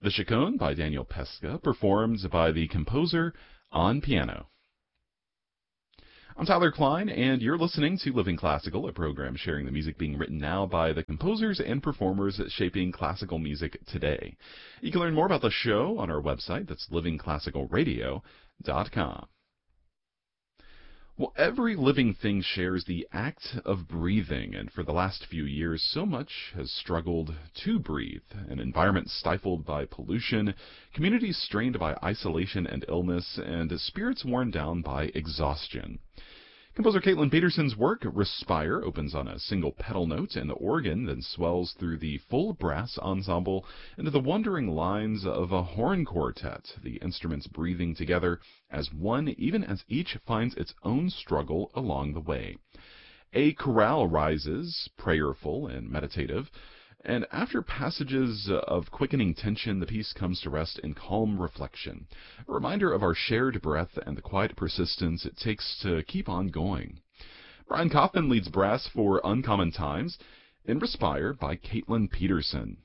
The Chaconne by Daniel Pesca, performed by the composer on piano. I'm Tyler Klein, and you're listening to Living Classical, a program sharing the music being written now by the composers and performers shaping classical music today. You can learn more about the show on our website, that's livingclassicalradio.com. Well, every living thing shares the act of breathing, and for the last few years, so much has struggled to breathe. An environment stifled by pollution, communities strained by isolation and illness, and spirits worn down by exhaustion. Composer Caitlin Peterson's work, Respire, opens on a single pedal note, and the organ then swells through the full brass ensemble into the wandering lines of a horn quartet, the instruments breathing together as one, even as each finds its own struggle along the way. A chorale rises, prayerful and meditative, and after passages of quickening tension, the piece comes to rest in calm reflection, a reminder of our shared breath and the quiet persistence it takes to keep on going. Brian Kaufman leads brass for Uncommon Times in Respire by Caitlin Peterson.